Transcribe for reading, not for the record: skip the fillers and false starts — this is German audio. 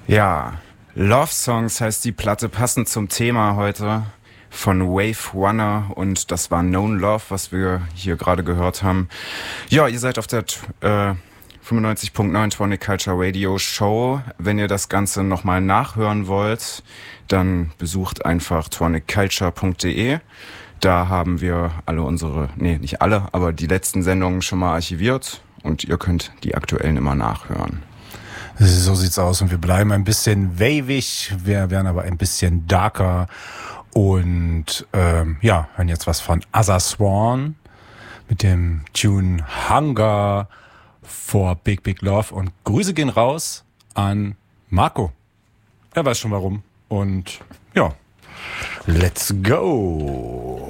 Ja, Love Songs heißt die Platte, passend zum Thema heute von Wave Runner, und das war Known Love, was wir hier gerade gehört haben. Ja, ihr seid auf der 95.9 Tronic Culture Radio Show. Wenn ihr das Ganze nochmal nachhören wollt, dann besucht einfach tronicculture.de. Da haben wir alle unsere, nicht alle, aber die letzten Sendungen schon mal archiviert und ihr könnt die aktuellen immer nachhören. So sieht's aus, und wir bleiben ein bisschen wavig, wir werden aber ein bisschen darker und hören jetzt was von Other Swan mit dem Tune Hunger for Big Big Love, und Grüße gehen raus an Marco. Er weiß schon warum, und ja, let's go!